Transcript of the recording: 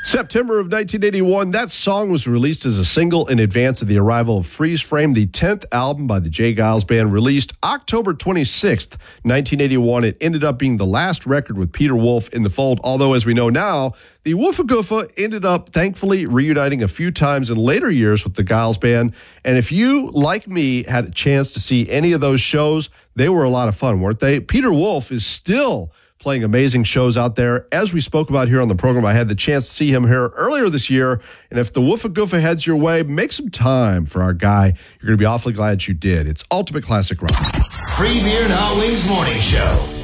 September of 1981, that song was released as a single in advance of the arrival of Freeze Frame, the 10th album by the J. Geils Band, released October 26th, 1981. It ended up being the last record with Peter Wolf in the fold, although, as we know now, the Woofa Goofa ended up thankfully reuniting a few times in later years with the Geils Band. And if you, like me, had a chance to see any of those shows, they were a lot of fun, weren't they? Peter Wolf is still playing amazing shows out there. As we spoke about here on the program, I had the chance to see him here earlier this year. And if the Woofa Goofa heads your way, make some time for our guy. You're going to be awfully glad you did. It's Ultimate Classic Rock. Free Beer and Hot Wings Morning Show.